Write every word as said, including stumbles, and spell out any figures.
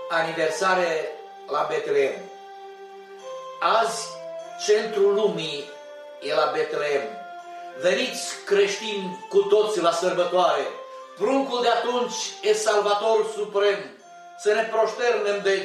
aniversare la Betleem. Azi, centrul lumii e la Betleem. Veniți creștini cu toți la sărbătoare. Pruncul de atunci e salvator suprem. Să ne proșternem de